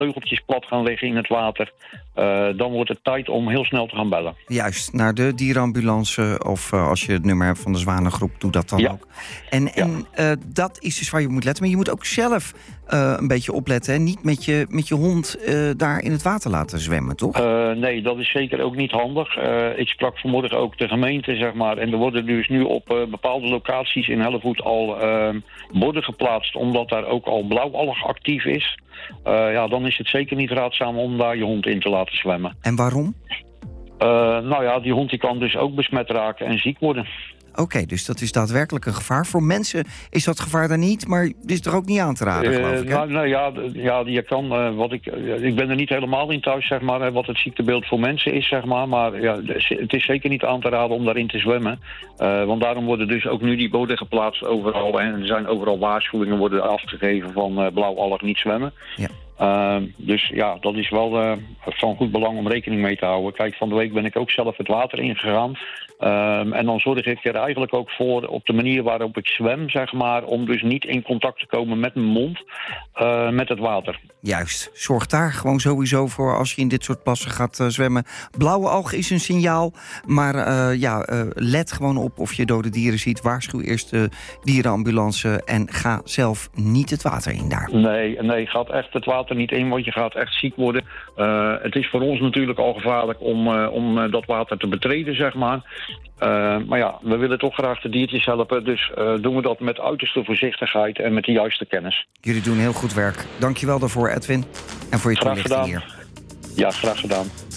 vleugeltjes plat gaan liggen in het water, dan wordt het tijd om heel snel te gaan bellen. Juist, naar de dierenambulance of als je het nummer hebt van de Zwanengroep, doe dat dan ook. En dat is dus waar je moet letten. Maar je moet ook zelf een beetje opletten. Hè? Niet met je hond daar in het water laten zwemmen, toch? Nee, dat is zeker ook niet handig. Ik sprak vanmorgen ook de gemeente, zeg maar. En er worden dus nu op bepaalde locaties in Hellevoet al borden geplaatst, omdat daar ook al blauwalg actief is. Dan is het zeker niet raadzaam om daar je hond in te laten zwemmen. En waarom? Die hond die kan dus ook besmet raken en ziek worden. Oké, dus dat is daadwerkelijk een gevaar. Voor mensen is dat gevaar daar niet, maar dit is er ook niet aan te raden, geloof ik. Hè? Je kan, ik ben er niet helemaal in thuis, zeg maar, wat het ziektebeeld voor mensen is, zeg maar. Maar het is zeker niet aan te raden om daarin te zwemmen. Want daarom worden dus ook nu die borden geplaatst overal. En er zijn overal waarschuwingen worden afgegeven van blauwalg niet zwemmen. Ja. Dat is wel van goed belang om rekening mee te houden. Kijk, van de week ben ik ook zelf het water ingegaan. En dan zorg ik er eigenlijk ook voor, op de manier waarop ik zwem, zeg maar, om dus niet in contact te komen met mijn mond, met het water. Juist. Zorg daar gewoon sowieso voor als je in dit soort plassen gaat zwemmen. Blauwe alg is een signaal, maar let gewoon op of je dode dieren ziet. Waarschuw eerst de dierenambulance en ga zelf niet het water in daar. Nee, gaat echt het water niet in, want je gaat echt ziek worden. Het is voor ons natuurlijk al gevaarlijk om dat water te betreden, zeg maar. We willen toch graag de diertjes helpen. Dus doen we dat met uiterste voorzichtigheid en met de juiste kennis. Jullie doen heel goed werk. Dank je wel daarvoor, Edwin. En voor je toelichting hier. Ja, graag gedaan.